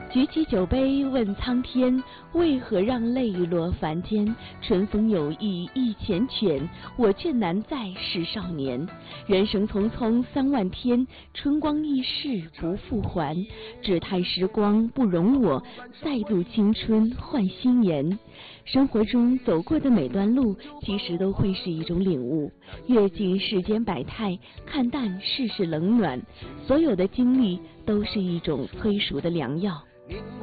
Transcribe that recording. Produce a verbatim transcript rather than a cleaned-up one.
举起酒杯问苍天，为何让泪落凡间？春风有意一缱绻，我却难再是少年。人生匆匆三万天，春光易逝不复还。只叹时光不容我，再度青春换新颜。生活中走过的每段路，其实都会是一种领悟。阅尽世间百态，看淡世事冷暖，所有的经历都是一种催熟的良药。